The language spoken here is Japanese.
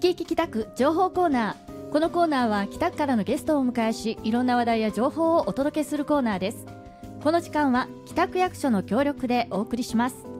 きいき北区情報コーナー。このコーナーは北区からのゲストをお迎えし、いろんな話題や情報をお届けするコーナーです。この時間は北区役所の協力でお送りします。